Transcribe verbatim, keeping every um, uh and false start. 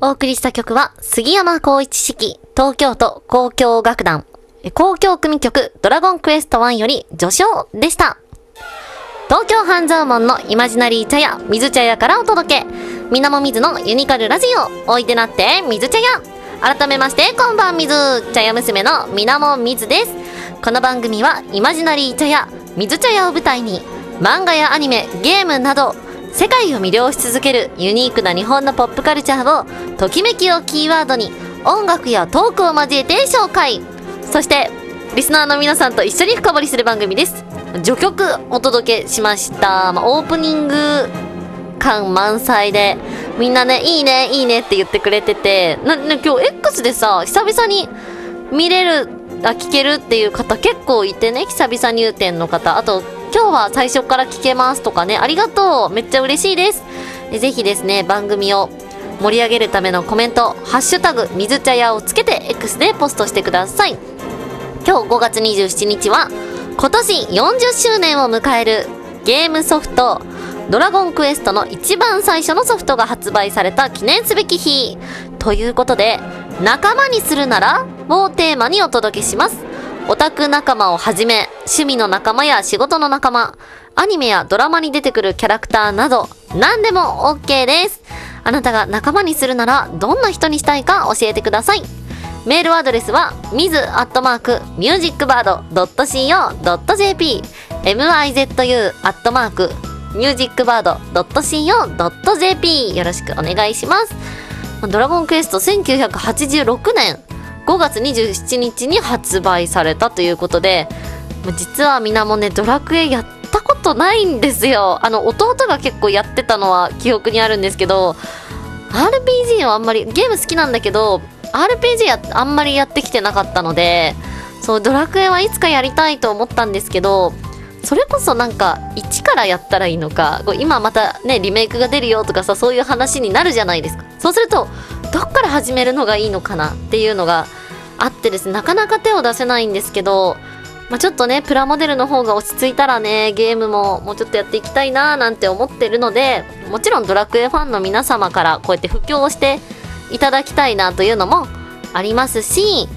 お送りした曲は、杉山浩一指揮、東京都交響楽団、交響組曲、ドラゴンクエストワンより序章でした。東京半蔵門のイマジナリー茶屋、水茶屋からお届け。みなもみずのユニカルラジオ、おいでなって、水茶屋。改めまして、こんばんみず、茶屋娘のみなもみずです。この番組は、イマジナリー茶屋、水茶屋を舞台に、漫画やアニメ、ゲームなど、世界を魅了し続けるユニークな日本のポップカルチャーを、ときめきをキーワードに、音楽やトークを交えて紹介。そして、リスナーの皆さんと一緒に深掘りする番組です。序曲お届けしました。まあ、オープニング感満載で、みんなね、いいね、いいねって言ってくれてて、な、ね、今日 X でさ、久々に見れる、あ、聞けるっていう方結構いてね、久々入店の方、あと、今日は最初から聞けますとかね、ありがとう、めっちゃ嬉しいです。ぜひですね、番組を盛り上げるためのコメント、ハッシュタグ、水茶屋をつけて X でポストしてください。今日ごがつにじゅうしちにちは、今年よんじゅっしゅうねんを迎えるゲームソフト、ドラゴンクエストの一番最初のソフトが発売された記念すべき日。ということで、仲間にするならをテーマにお届けします。オタク仲間をはじめ、趣味の仲間や仕事の仲間、アニメやドラマに出てくるキャラクターなど、何でも OK です。あなたが仲間にするなら、どんな人にしたいか教えてください。メールアドレスは、ミズアットマークミュージックバードドットシーオードットジェーピー、ミズ アットマークミュージックバードドットシーオードットジェーピー、よろしくお願いします。ドラゴンクエストせんきゅうひゃくはちじゅうろくねんごがつにじゅうしちにちに発売されたということで、実はみなもね、ドラクエやったことないんですよ。あの、弟が結構やってたのは記憶にあるんですけど、アールピージー はあんまり、ゲーム好きなんだけど、アールピージー やあんまりやってきてなかったので、そう、ドラクエはいつかやりたいと思ったんですけど、それこそなんか一からやったらいいのか、こう今またねリメイクが出るよとかさ、そういう話になるじゃないですか。そうするとどっから始めるのがいいのかなっていうのがあってですね、なかなか手を出せないんですけど、まあ、ちょっとねプラモデルの方が落ち着いたらね、ゲームももうちょっとやっていきたいなーなんて思ってるので、もちろんドラクエファンの皆様からこうやって布教をしていただきたいなというのもありますし、